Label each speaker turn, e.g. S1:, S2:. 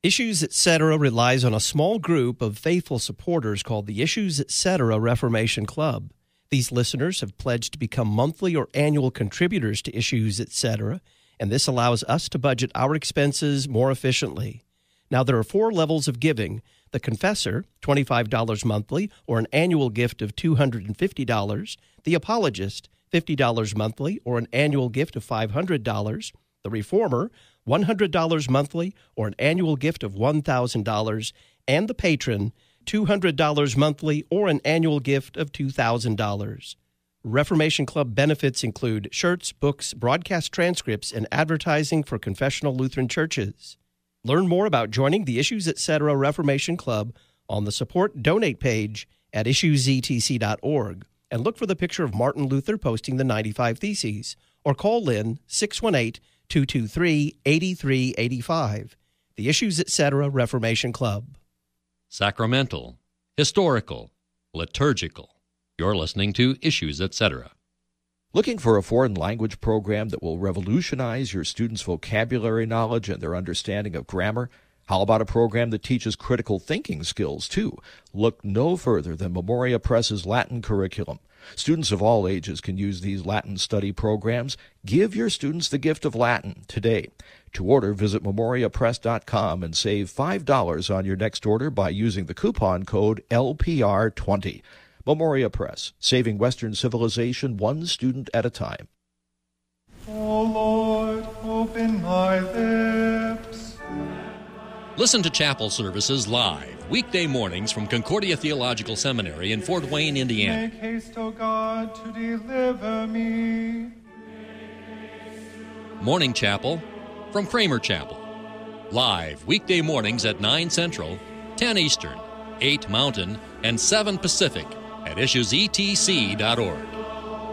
S1: Issues Etc. relies on a small group of faithful supporters called the Issues Etc. Reformation Club. These listeners have pledged to become monthly or annual contributors to Issues Etc., and this allows us to budget our expenses more efficiently. Now, there are 4 levels of giving. The Confessor, $25 monthly, or an annual gift of $250. The Apologist, $50 monthly, or an annual gift of $500. The Reformer, $100 monthly, or an annual gift of $1,000. And the Patron, $200 monthly, or an annual gift of $2,000. Reformation Club benefits include shirts, books, broadcast transcripts, and advertising for confessional Lutheran churches. Learn more about joining the Issues Etc. Reformation Club on the Support Donate page at issuesetc.org, and look for the picture of Martin Luther posting the 95 Theses, or call Lynn 618-223-8385. The Issues Etc. Reformation Club.
S2: Sacramental, historical, liturgical. You're listening to Issues Etc.
S3: Looking for a foreign language program that will revolutionize your students' vocabulary knowledge and their understanding of grammar? How about a program that teaches critical thinking skills, too? Look no further than Memoria Press's Latin curriculum. Students of all ages can use these Latin study programs. Give your students the gift of Latin today. To order, visit memoriapress.com and save $5 on your next order by using the coupon code LPR20. Memoria Press, saving Western civilization one student at a time.
S4: O Lord, open my lips.
S2: Listen to chapel services live, weekday mornings from Concordia Theological Seminary in Fort Wayne, Indiana.
S4: Make haste, O God, to deliver me.
S2: Morning Chapel from Kramer Chapel. Live, weekday mornings at 9 Central, 10 Eastern, 8 Mountain, and 7 Pacific at issuesetc.org.